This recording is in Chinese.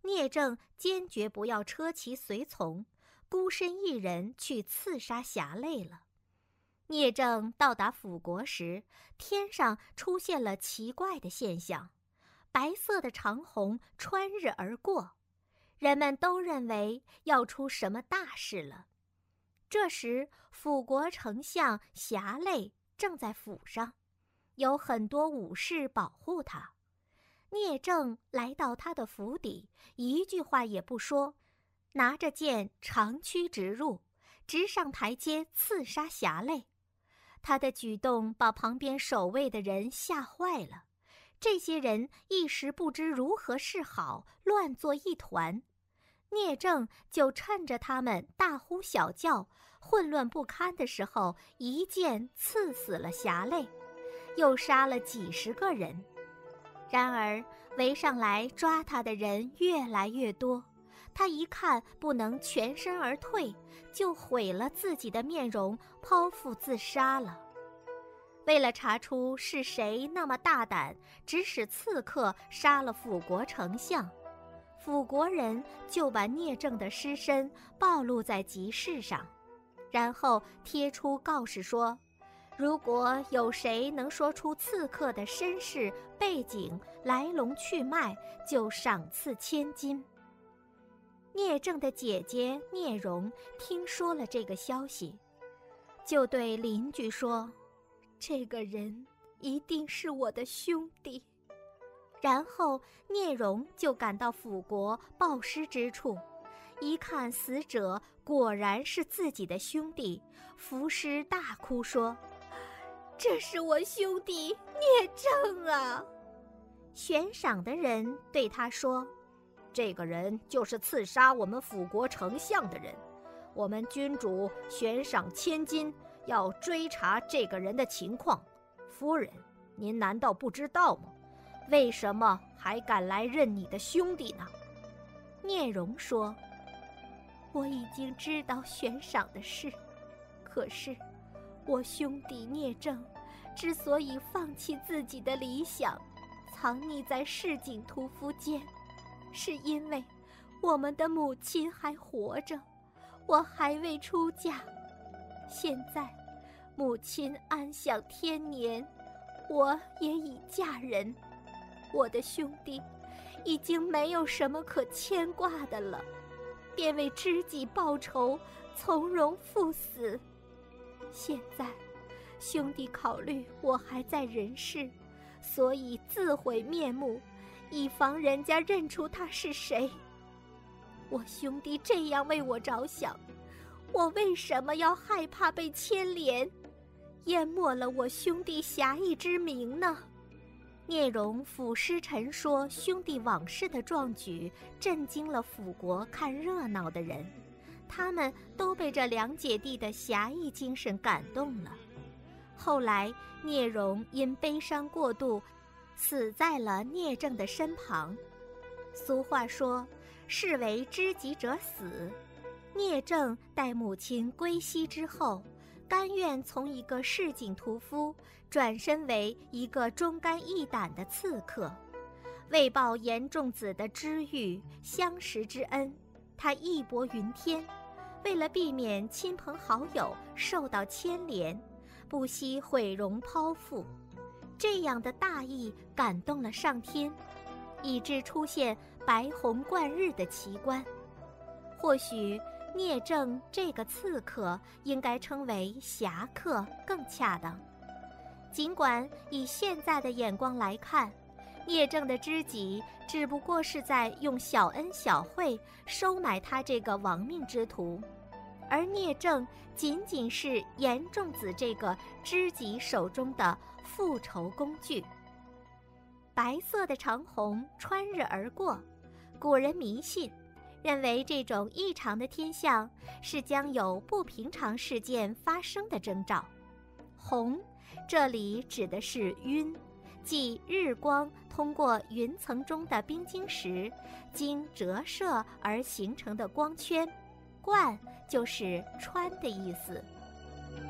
聂政坚决不要车骑随从，孤身一人去刺杀侠类了。聂政到达辅国时，天上出现了奇怪的现象，白色的长虹穿日而过，人们都认为要出什么大事了。这时，辅国丞相侠类正在府上，有很多武士保护他。聂政来到他的府邸，一句话也不说，拿着剑长驱直入，直上台阶刺杀侠类。他的举动把旁边守卫的人吓坏了，这些人一时不知如何是好，乱作一团。聂政就趁着他们大呼小叫、混乱不堪的时候，一剑刺死了侠类，又杀了几十个人。然而围上来抓他的人越来越多，他一看不能全身而退，就毁了自己的面容，剖腹自杀了。为了查出是谁那么大胆，指使刺客杀了辅国丞相，辅国人就把聂政的尸身暴露在集市上，然后贴出告示说，如果有谁能说出刺客的身世、背景、来龙去脉，就赏赐1000金。聂政的姐姐聂荣听说了这个消息，就对邻居说，这个人一定是我的兄弟。然后聂荣就赶到辅国暴尸之处，一看死者果然是自己的兄弟，伏尸大哭说，这是我兄弟聂政啊！悬赏的人对他说，这个人就是刺杀我们辅国丞相的人，我们君主悬赏1000金，要追查这个人的情况。夫人，您难道不知道吗？为什么还敢来认你的兄弟呢？聂荣说，我已经知道悬赏的事，可是我兄弟聂政之所以放弃自己的理想，藏匿在市井屠夫间，是因为我们的母亲还活着，我还未出嫁。现在母亲安享天年，我也已嫁人，我的兄弟已经没有什么可牵挂的了，便为知己报仇，从容赴死。现在兄弟考虑我还在人世，所以自毁面目，以防人家认出他是谁。我兄弟这样为我着想，我为什么要害怕被牵连，淹没了我兄弟侠义之名呢？聂荣俯尸陈说兄弟往事的壮举，震惊了辅国看热闹的人，他们都被这两姐弟的侠义精神感动了。后来聂荣因悲伤过度，死在了聂政的身旁。俗话说，士为知己者死。聂政待母亲归西之后，甘愿从一个市井屠夫转身为一个忠肝义胆的刺客。为报严仲子的知遇相识之恩，他义薄云天，为了避免亲朋好友受到牵连，不惜毁容剖腹。这样的大义感动了上天，以致出现白虹贯日的奇观。或许聂政这个刺客应该称为侠客更恰当。尽管以现在的眼光来看，聂政的知己只不过是在用小恩小惠收买他这个亡命之徒，而聂政仅仅是严仲子这个知己手中的复仇工具。白色的长虹穿日而过，古人迷信，认为这种异常的天象是将有不平常事件发生的征兆。虹这里指的是晕，即日光通过云层中的冰晶石，经折射而形成的光圈。贯就是穿的意思。